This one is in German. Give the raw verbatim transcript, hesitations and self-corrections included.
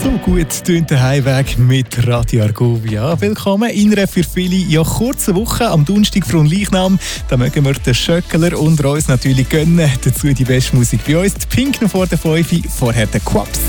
So gut tönt der Heimweg mit Radio Argovia. Willkommen in einer für viele ja kurzen Woche am Donnerstag von Leichnam. Da mögen wir den Schöckler unter uns natürlich gönnen. Dazu die beste Musik bei uns. Die Pink noch vor der fünf, vorher der Quaps.